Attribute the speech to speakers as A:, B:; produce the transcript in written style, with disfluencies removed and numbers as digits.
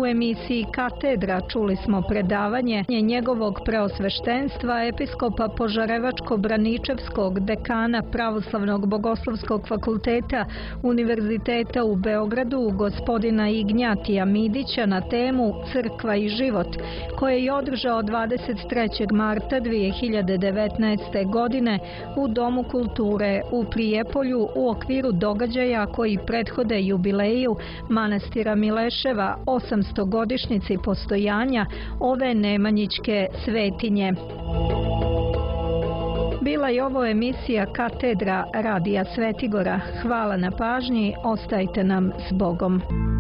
A: emisiji Katedra čuli smo predavanje njegovog preosveštenstva episkopa Požarevačko-Braničevskog, dekana Pravoslavnog bogoslovskog fakulteta Univerziteta u Beogradu, gospodina Ignjatija Midića, na temu Crkva i život, koje je održao 23. marta 2019. godine u Domu kulture u Prijepolju u okviru događaja koji prethode jubileju manastira Mileševa 800-godišnjici postojanja ove nemanjićke svetinje. Bila je ovo emisija Katedra Radija Svetigora. Hvala na pažnji, ostajte nam s Bogom.